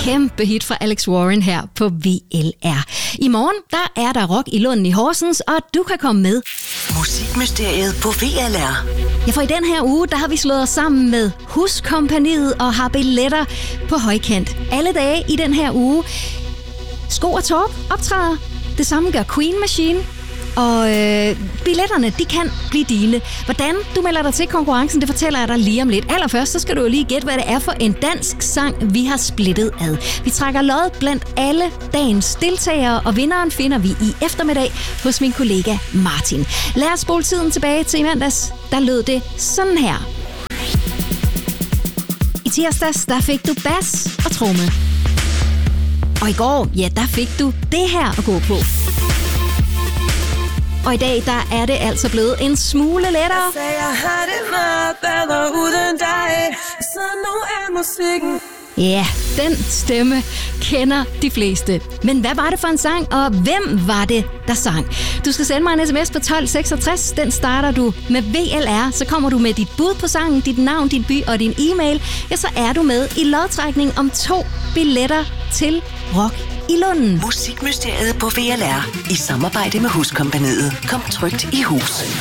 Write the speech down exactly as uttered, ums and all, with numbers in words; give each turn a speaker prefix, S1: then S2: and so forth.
S1: kæmpe hit fra Alex Warren her på V L R. I morgen, der er der rock i Lunden i Horsens, og du kan komme med.
S2: Musikmysteriet på V L R.
S1: Ja, for i den her uge, der har vi slået os sammen med Huskompagniet og har billetter på højkant. Alle dage i den her uge. Sko og Torp optræder. Det samme gør Queen Machine. Og øh, billetterne, de kan blive dine. Hvordan du melder dig til konkurrencen, det fortæller jeg dig lige om lidt. Allerførst, så skal du jo lige gætte, hvad det er for en dansk sang, vi har splittet ad. Vi trækker lod blandt alle dagens deltagere, og vinderen finder vi i eftermiddag hos min kollega Martin. Lad os spole tiden tilbage til i mandags. Der lød det sådan her. I tirsdags, der fik du bas og tromme. Og i går, ja, der fik du det her at gå på. Og i dag, der er det altså blevet en smule lettere.
S3: Jeg sagde, jeg har det meget bedre uden dig, så nu er musikken.
S1: Ja, den stemme kender de fleste. Men hvad var det for en sang, og hvem var det, der sang? Du skal sende mig en sms på tolv seksogtres. Den starter du med V L R. Så kommer du med dit bud på sangen, dit navn, din by og din e-mail. Ja, så er du med i lodtrækning om to billetter til Rock i Lunden.
S2: Musikmysteriet på V L R i samarbejde med Huskompagniet. Kom trygt i hus.